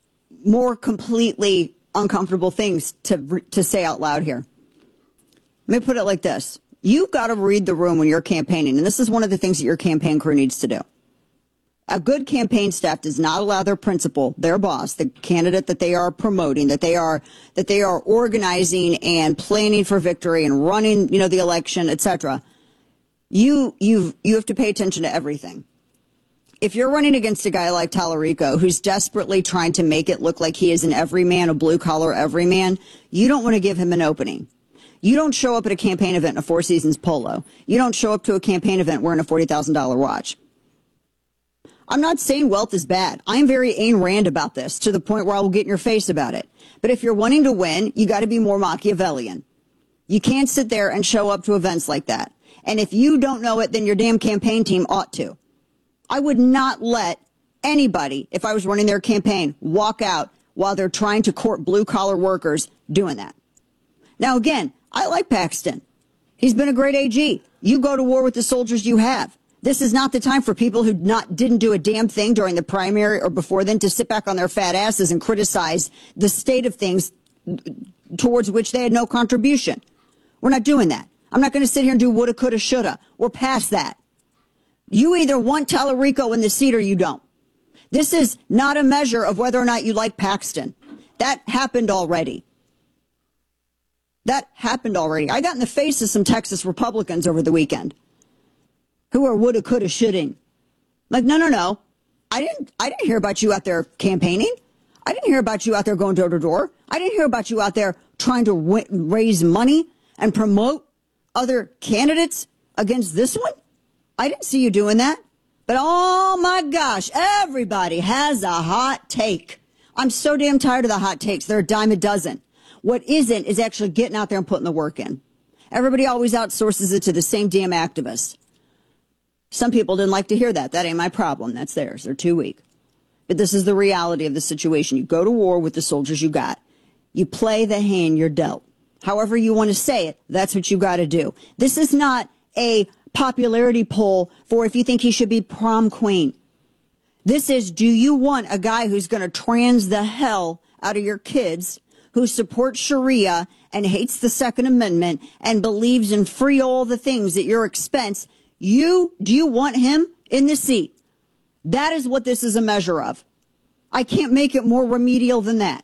completely uncomfortable things to say out loud here. Let me put it like this. You've got to read the room when you're campaigning, and this is one of the things that your campaign crew needs to do. A good campaign staff does not allow their principal, their boss, the candidate that they are promoting, that they are organizing and planning for victory and running, the election, etc. You have to pay attention to everything. If you're running against a guy like Tallarico, who's desperately trying to make it look like he is an everyman, a blue-collar everyman, you don't want to give him an opening. You don't show up at a campaign event in a Four Seasons polo. You don't show up to a campaign event wearing a $40,000 watch. I'm not saying wealth is bad. I'm very Ayn Rand about this, to the point where I will get in your face about it. But if you're wanting to win, you got to be more Machiavellian. You can't sit there and show up to events like that. And if you don't know it, then your damn campaign team ought to. I would not let anybody, if I was running their campaign, walk out while they're trying to court blue-collar workers doing that. Now, again, I like Paxton. He's been a great AG. You go to war with the soldiers you have. This is not the time for people who didn't do a damn thing during the primary or before then to sit back on their fat asses and criticize the state of things towards which they had no contribution. We're not doing that. I'm not going to sit here and do woulda, coulda, shoulda. We're past that. You either want Tallarico in the seat or you don't. This is not a measure of whether or not you like Paxton. That happened already. That happened already. I got in the face of some Texas Republicans over the weekend who are woulda, coulda, shoulda. Like, no. I didn't hear about you out there campaigning. I didn't hear about you out there going door to door. I didn't hear about you out there trying to raise money and promote other candidates against this one. I didn't see you doing that. But oh my gosh, everybody has a hot take. I'm so damn tired of the hot takes. They're a dime a dozen. What isn't is actually getting out there and putting the work in. Everybody always outsources it to the same damn activists. Some people didn't like to hear that. That ain't my problem. That's theirs. They're too weak. But this is the reality of the situation. You go to war with the soldiers you got. You play the hand you're dealt. However you want to say it, that's what you got to do. This is not a popularity poll for if you think he should be prom queen. This is, do you want a guy who's going to trans the hell out of your kids, who supports Sharia and hates the Second Amendment and believes in free all the things at your expense? Do you want him in the seat? That is what this is a measure of. I can't make it more remedial than that.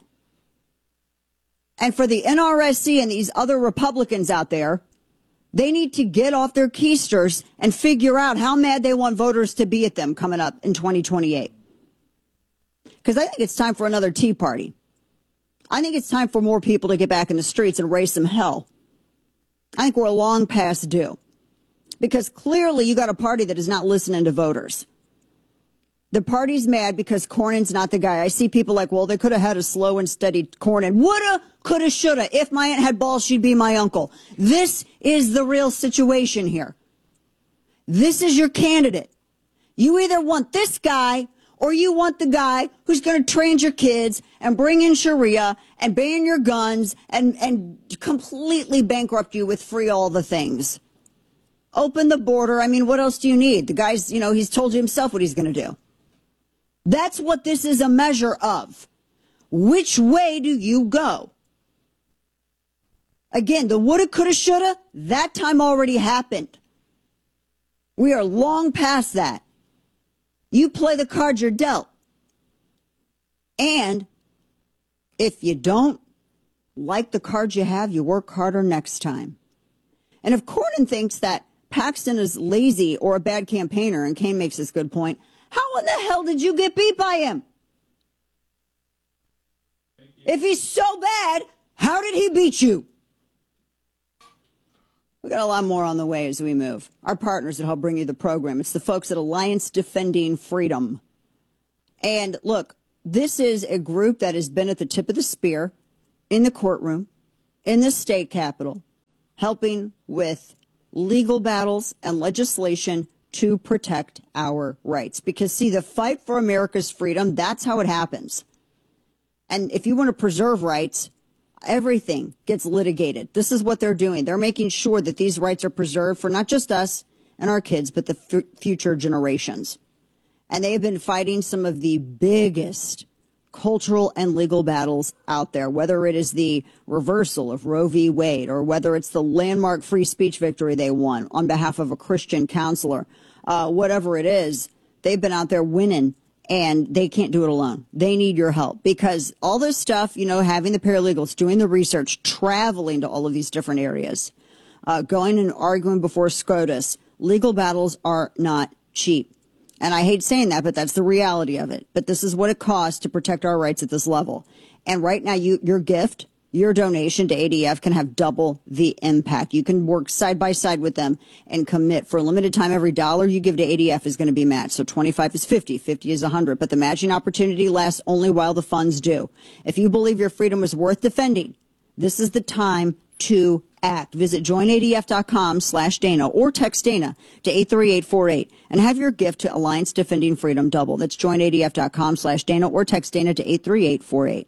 And for the NRSC and these other Republicans out there, they need to get off their keisters and figure out how mad they want voters to be at them coming up in 2028. Because I think it's time for another Tea Party. I think it's time for more people to get back in the streets and raise some hell. I think we're long past due. Because clearly you got a party that is not listening to voters. The party's mad because Cornyn's not the guy. I see people like, well, they could have had a slow and steady Cornyn. Woulda, coulda, shoulda. If my aunt had balls, she'd be my uncle. This is the real situation here. This is your candidate. You either want this guy or you want the guy who's going to train your kids and bring in Sharia and ban your guns and completely bankrupt you with free all the things. Open the border. I mean, what else do you need? The guy's, he's told you himself what he's going to do. That's what this is a measure of. Which way do you go? Again, the woulda, coulda, shoulda, that time already happened. We are long past that. You play the cards you're dealt. And if you don't, like the cards you have, you work harder next time. And if Cornyn thinks that Paxton is lazy or a bad campaigner, and Kane makes this good point, how in the hell did you get beat by him? If he's so bad, how did he beat you? We got a lot more on the way as we move. Our partners that help bring you the program. It's the folks at Alliance Defending Freedom. And look, this is a group that has been at the tip of the spear in the courtroom, in the state capitol, helping with legal battles and legislation to protect our rights. Because, see, the fight for America's freedom, that's how it happens. And if you want to preserve rights, everything gets litigated. This is what they're doing. They're making sure that these rights are preserved for not just us and our kids, but the future generations. And they have been fighting some of the biggest cultural and legal battles out there, whether it is the reversal of Roe v. Wade or whether it's the landmark free speech victory they won on behalf of a Christian counselor, whatever it is, they've been out there winning. And they can't do it alone. They need your help because all this stuff, you know, having the paralegals, doing the research, traveling to all of these different areas, going and arguing before SCOTUS, legal battles are not cheap. And I hate saying that, but that's the reality of it. But this is what it costs to protect our rights at this level. And right now, your gift, your donation to ADF can have double the impact. You can work side by side with them and commit for a limited time. Every dollar you give to ADF is going to be matched. So 25 is 50, 50 is 100. But the matching opportunity lasts only while the funds do. If you believe your freedom is worth defending, this is the time to act. Visit joinadf.com/Dana or text Dana to 83848 and have your gift to Alliance Defending Freedom double. That's joinadf.com/Dana or text Dana to 83848.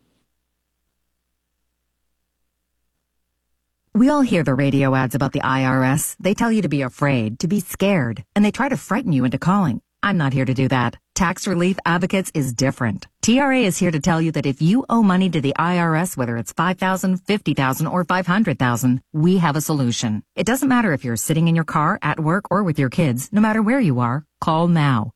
We all hear the radio ads about the IRS. They tell you to be afraid, to be scared, and they try to frighten you into calling. I'm not here to do that. Tax Relief Advocates is different. TRA is here to tell you that if you owe money to the IRS, whether it's $5,000, $50,000, or $500,000, we have a solution. It doesn't matter if you're sitting in your car, at work, or with your kids. No matter where you are, call now.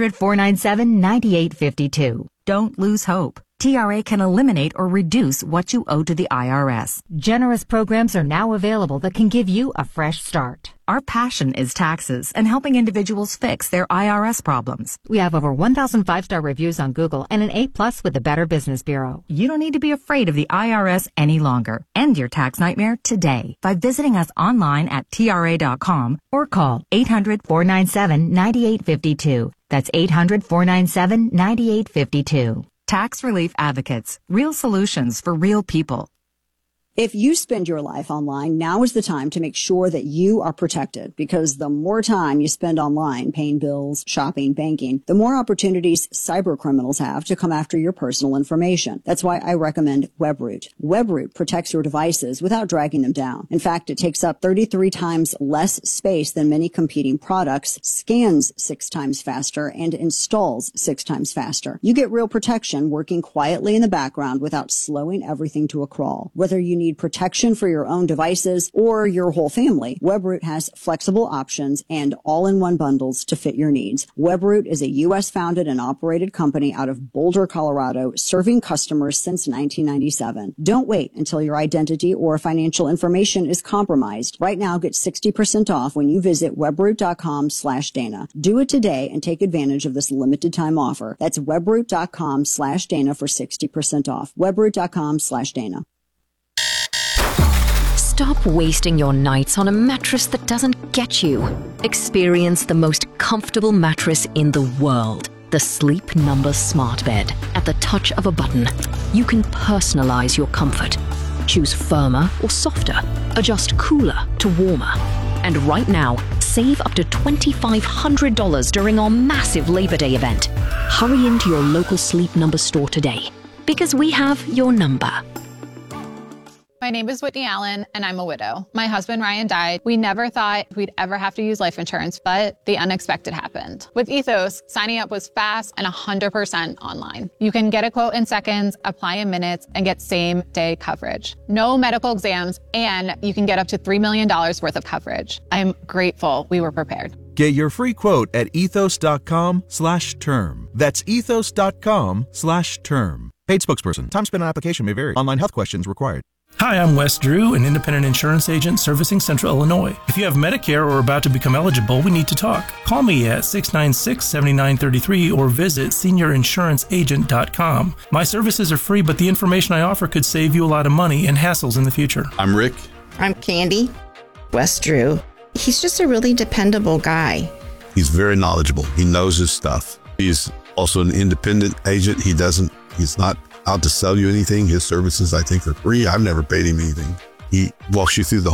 800-497-9852. Don't lose hope. TRA can eliminate or reduce what you owe to the IRS. Generous programs are now available that can give you a fresh start. Our passion is taxes and helping individuals fix their IRS problems. We have over 1,000 5-star reviews on Google and an A+ with the Better Business Bureau. You don't need to be afraid of the IRS any longer. End your tax nightmare today by visiting us online at TRA.com or call 800-497-9852. That's 800-497-9852. Tax Relief Advocates. Real solutions for real people. If you spend your life online, now is the time to make sure that you are protected, because the more time you spend online paying bills, shopping, banking, the more opportunities cyber criminals have to come after your personal information. That's why I recommend WebRoot. WebRoot protects your devices without dragging them down. In fact, it takes up 33 times less space than many competing products, scans 6 times faster, and installs 6 times faster. You get real protection working quietly in the background without slowing everything to a crawl. Whether you need protection for your own devices or your whole family, WebRoot has flexible options and all-in-one bundles to fit your needs. WebRoot is a U.S.-founded and operated company out of Boulder, Colorado, serving customers since 1997. Don't wait until your identity or financial information is compromised. Right now, get 60% off when you visit webroot.com/Dana. Do it today and take advantage of this limited time offer. That's webroot.com/Dana for 60% off. webroot.com/Dana. Stop wasting your nights on a mattress that doesn't get you. Experience the most comfortable mattress in the world. The Sleep Number Smart Bed. At the touch of a button, you can personalize your comfort. Choose firmer or softer. Adjust cooler to warmer. And right now, save up to $2,500 during our massive Labor Day event. Hurry into your local Sleep Number store today, because we have your number. My name is Whitney Allen, and I'm a widow. My husband, Ryan, died. We never thought we'd ever have to use life insurance, but the unexpected happened. With Ethos, signing up was fast and 100% online. You can get a quote in seconds, apply in minutes, and get same-day coverage. No medical exams, and you can get up to $3 million worth of coverage. I'm grateful we were prepared. Get your free quote at ethos.com/term. That's ethos.com/term. Paid spokesperson. Time spent on application may vary. Online health questions required. Hi, I'm Wes Drew, an independent insurance agent servicing Central Illinois. If you have Medicare or are about to become eligible, we need to talk. Call me at 696-7933 or visit seniorinsuranceagent.com. My services are free, but the information I offer could save you a lot of money and hassles in the future. I'm Rick. I'm Candy. Wes Drew. He's just a really dependable guy. He's very knowledgeable. He knows his stuff. He's also an independent agent. He's not out to sell you anything. His services, I think, are free. I've never paid him anything. He walks you through the